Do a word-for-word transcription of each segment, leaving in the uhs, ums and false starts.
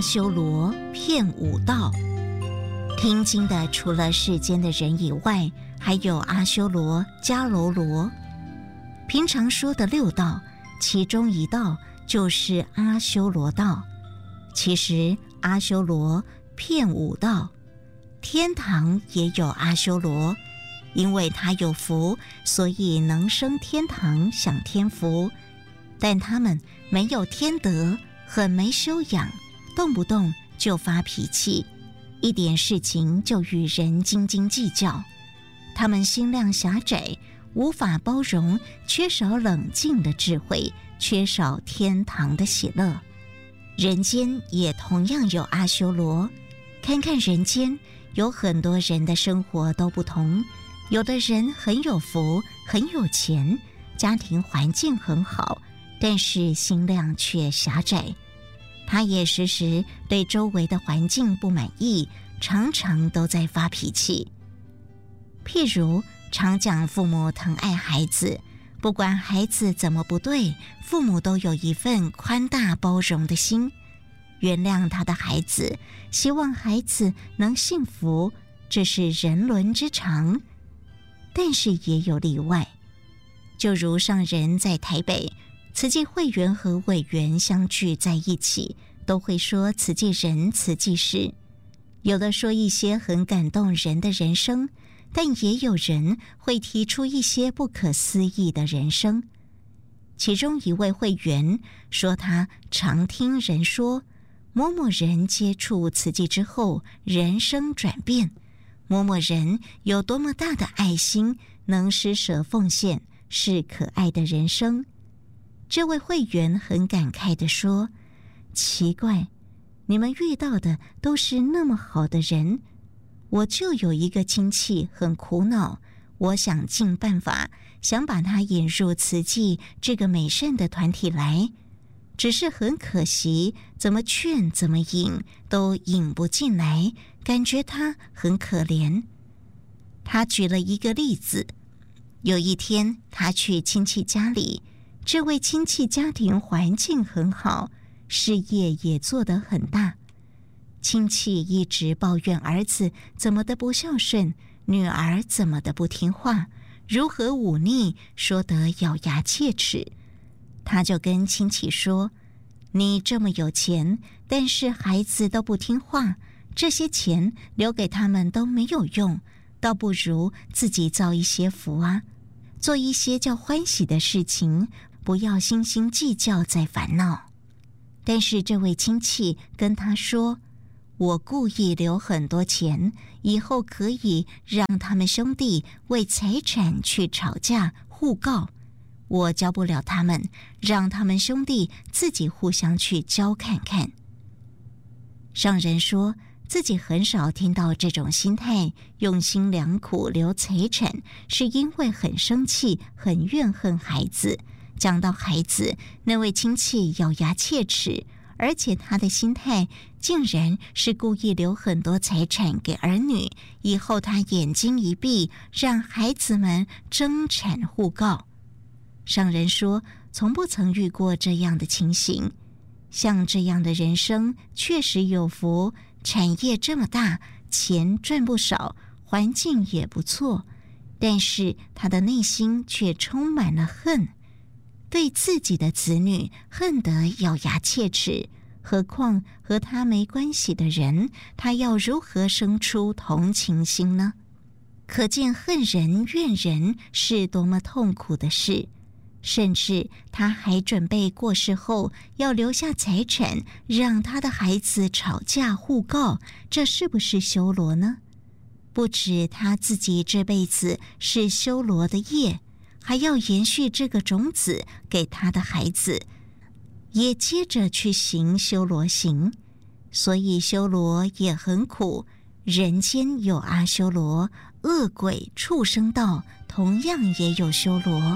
修罗遍五道。听经的除了世间的人以外，还有阿修罗、迦楼罗。平常说的六道，其中一道就是阿修罗道。其实阿修罗遍五道，天堂也有阿修罗，因为他有福，所以能升天堂享天福。但他们没有天德，很没修养，动不动就发脾气，一点事情就与人斤斤计较。他们心量狭窄，无法包容，缺少冷静的智慧，缺少天堂的喜乐。人间也同样有阿修罗。看看人间，有很多人的生活都不同，有的人很有福，很有钱，家庭环境很好，但是心量却狭窄。他也时时对周围的环境不满意，常常都在发脾气。譬如常讲父母疼爱孩子，不管孩子怎么不对，父母都有一份宽大包容的心，原谅他的孩子，希望孩子能幸福，这是人伦之常。但是也有例外，就如上人在台北，慈济会员和委员相聚在一起，都会说慈济人、慈济事，有的说一些很感动人的人生，但也有人会提出一些不可思议的人生。其中一位会员说，他常听人说，某某人接触慈济之后，人生转变，某某人有多么大的爱心，能施舍奉献，是可爱的人生。这位会员很感慨地说，奇怪，你们遇到的都是那么好的人，我就有一个亲戚很苦恼，我想尽办法想把他引入慈济这个美善的团体来，只是很可惜，怎么劝怎么引都引不进来，感觉他很可怜。他举了一个例子，有一天他去亲戚家里，这位亲戚家庭环境很好，事业也做得很大。亲戚一直抱怨儿子怎么的不孝顺，女儿怎么的不听话，如何忤逆，说得咬牙切齿。他就跟亲戚说，你这么有钱，但是孩子都不听话，这些钱留给他们都没有用，倒不如自己造一些福啊，做一些叫欢喜的事情，不要心心计较在烦恼。但是这位亲戚跟他说，我故意留很多钱，以后可以让他们兄弟为财产去吵架互告，我教不了他们，让他们兄弟自己互相去教看看。上人说自己很少听到这种心态，用心良苦留财产，是因为很生气，很怨恨孩子。讲到孩子，那位亲戚咬牙切齿，而且他的心态竟然是故意留很多财产给儿女，以后他眼睛一闭，让孩子们争产互告。上人说，从不曾遇过这样的情形，像这样的人生确实有福，产业这么大，钱赚不少，环境也不错，但是他的内心却充满了恨，对自己的子女恨得咬牙切齿，何况和他没关系的人，他要如何生出同情心呢？可见恨人怨人是多么痛苦的事，甚至他还准备过世后要留下财产，让他的孩子吵架互告，这是不是修罗呢？不止他自己这辈子是修罗的业，还要延续这个种子给他的孩子，也接着去行修罗行。所以修罗也很苦，人间有阿修罗，恶鬼畜生道同样也有修罗。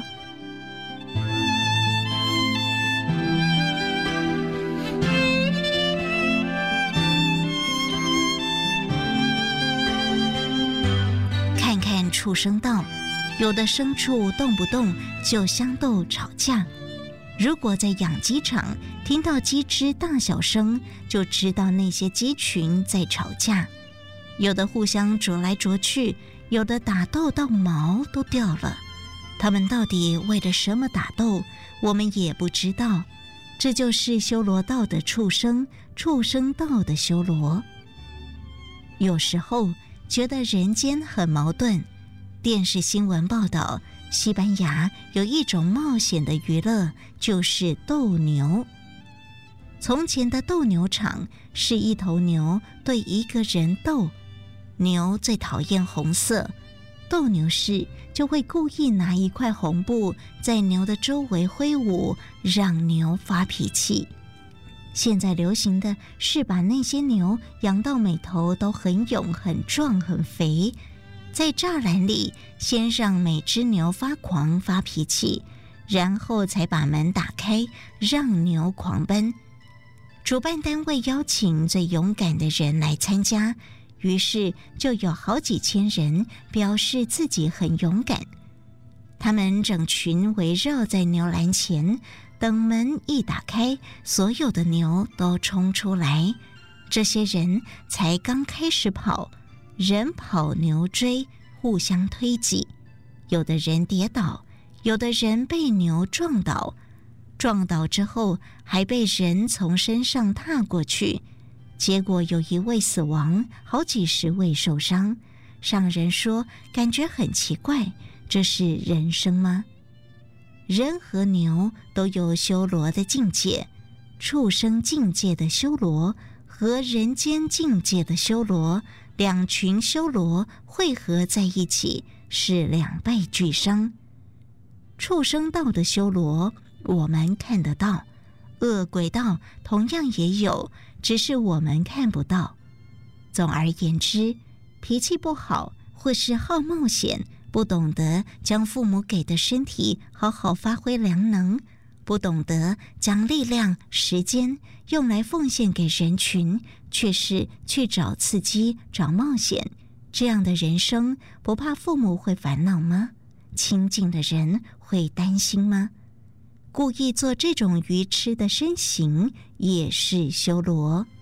看看畜生道，有的牲畜动不动就相斗吵架， 如果在养鸡场听到鸡只大小声，就知道那些鸡群在吵架，有的互相啄来啄去，有的打斗到毛都掉了。他们到底为了什么打斗，我们也不知道。这就是修罗道的畜生，畜生道的修罗。有时候觉得人间很矛盾，电视新闻报道，西班牙有一种冒险的娱乐，就是斗牛。从前的斗牛场是一头牛对一个人斗，牛最讨厌红色，斗牛士就会故意拿一块红布在牛的周围挥舞，让牛发脾气。现在流行的是把那些牛养到每头都很勇、很壮、很肥，在栅栏里先让每只牛发狂发脾气，然后才把门打开，让牛狂奔。主办单位邀请最勇敢的人来参加，于是就有好几千人表示自己很勇敢。他们整群围绕在牛栏前，等门一打开，所有的牛都冲出来。这些人才刚开始跑，人跑牛追，互相推挤，有的人跌倒，有的人被牛撞倒，撞倒之后还被人从身上踏过去，结果有一位死亡，好几十位受伤。上人说，感觉很奇怪，这是人生吗？人和牛都有修罗的境界，畜生境界的修罗和人间境界的修罗，两群修罗汇合在一起，是两败俱伤。畜生道的修罗我们看得到，恶鬼道同样也有，只是我们看不到。总而言之，脾气不好或是好冒险，不懂得将父母给的身体好好发挥良能，不懂得将力量、时间用来奉献给人群，却是去找刺激、找冒险，这样的人生，不怕父母会烦恼吗？亲近的人会担心吗？故意做这种愚痴的身形，也是修罗。